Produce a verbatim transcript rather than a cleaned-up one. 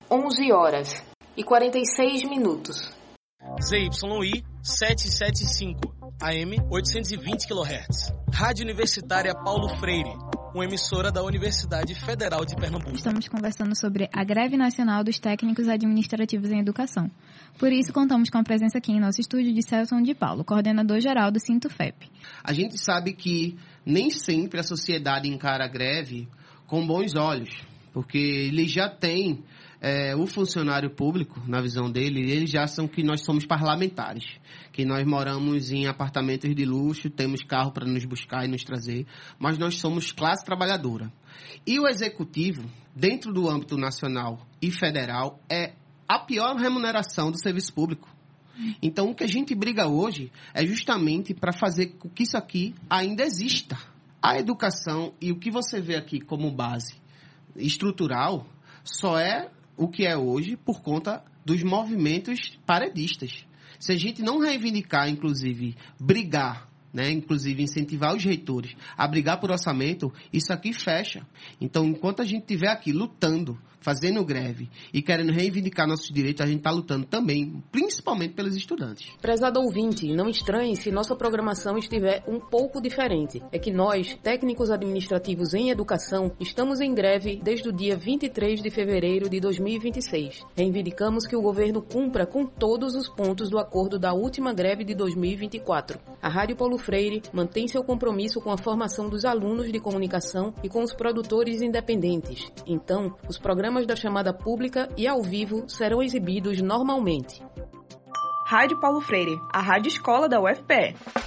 onze horas e quarenta e seis minutos. Z Y I setecentos e setenta e cinco, A M oitocentos e vinte quilohertz. Rádio Universitária Paulo Freire, uma emissora da Universidade Federal de Pernambuco. Estamos conversando sobre a greve nacional dos técnicos administrativos em educação. Por isso, contamos com a presença aqui em nosso estúdio de Celson de Paulo, coordenador-geral do Sintufep. A gente sabe que nem sempre a sociedade encara a greve com bons olhos, porque ele já tem é, o funcionário público, na visão dele, eles já são que nós somos parlamentares, que nós moramos em apartamentos de luxo, temos carro para nos buscar e nos trazer, mas nós somos classe trabalhadora. E o executivo, dentro do âmbito nacional e federal, é a pior remuneração do serviço público. Então, o que a gente briga hoje é justamente para fazer com que isso aqui ainda exista. A educação e o que você vê aqui como base estrutural só é o que é hoje por conta dos movimentos paredistas. Se a gente não reivindicar, inclusive, brigar, né, inclusive incentivar os reitores a brigar por orçamento, isso aqui fecha. Então, enquanto a gente estiver aqui lutando, fazendo greve e querendo reivindicar nossos direitos, a gente está lutando também, principalmente pelos estudantes. Prezado ouvinte, não estranhe se nossa programação estiver um pouco diferente. É que nós, técnicos administrativos em educação, estamos em greve desde o dia vinte e três de fevereiro de dois mil e vinte e seis. Reivindicamos que o governo cumpra com todos os pontos do acordo da última greve de dois mil e vinte e quatro. A Rádio Paulo Freire mantém seu compromisso com a formação dos alunos de comunicação e com os produtores independentes. Então, os programas da chamada pública e ao vivo serão exibidos normalmente. Rádio Paulo Freire, a rádio escola da U F P E.